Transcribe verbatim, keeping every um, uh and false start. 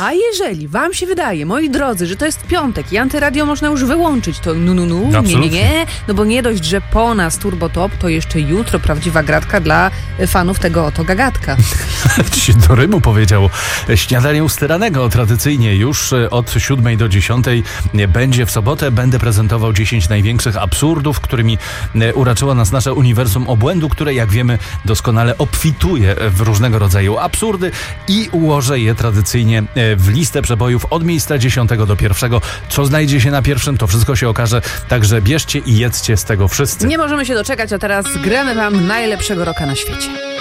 A jeżeli wam się wydaje, moi drodzy, że to jest piątek i Antyradio można już wyłączyć, to nu, nu, nu, nie, nie, nie, no bo nie dość, że po nas Turbo Top, to jeszcze jutro prawdziwa gratka dla fanów tego oto gagatka. Ci do rymu powiedział. Śniadanie ustyranego tradycyjnie już od siódmej do dziesiątej będzie w sobotę. Będę prezentował dziesięć największych absurdów, którymi uraczyło nas nasze uniwersum obłędu, które jak wiemy doskonale obfituje w różnego rodzaju absurdy i ułożę je tradycyjnie w listę przebojów od miejsca dziesiątego do pierwszego. Co znajdzie się na pierwszym, to wszystko się okaże, także bierzcie i jedzcie z tego wszyscy. Nie możemy się doczekać, a teraz gramy wam najlepszego rocka na świecie.